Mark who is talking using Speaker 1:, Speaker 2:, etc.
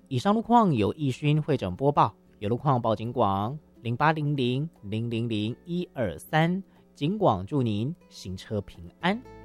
Speaker 1: 以上路况由易勋会诊播报，有路况报警广0800000123，警广祝您行车平安。